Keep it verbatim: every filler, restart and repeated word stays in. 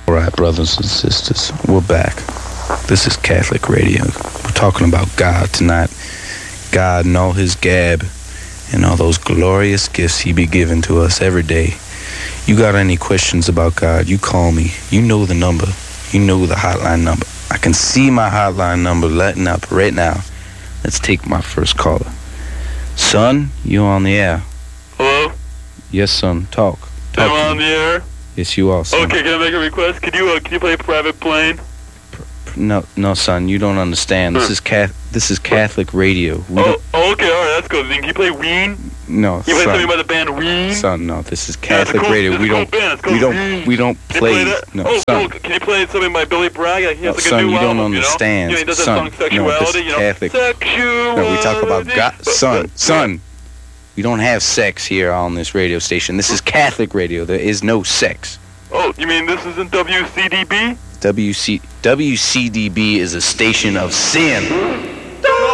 Alright, brothers and sisters, we're back. This is Catholic Radio. We're talking about God tonight. God and all his gab and all those glorious gifts he be giving to us every day. You got any questions about God, you call me. You know the number. You know the hotline number. I can see my hotline number letting up right now. Let's take my first caller. Son, you on the air. Hello? Yes, son. Talk. Talk Am I on the air? Yes, you are, son. Okay, can I make a request? Can you uh, can you play Private Plane? No, no, son. You don't understand. This is cat. This is Catholic radio. We Oh, don't, oh, okay, all right, that's good. Then can you play Ween? no, You play son. something by the band Ween? Son, no. This is Yeah, it's a Catholic cool- radio. it's a We cool don't. band. It's called We don't. Ween. We don't Can you play. that? No, oh, son. oh, can you play something by Billy Bragg? He has No, like son, a new you don't album, understand. You know? You know, he does that Son, song no, this Sexuality, is you know? Catholic. Sexuality. No, we talk about God. But- Son, but- son. We don't have sex here on this radio station. This is Catholic radio. There is no sex. Oh, you mean this isn't W C D B? W C W C D B is a station of sin.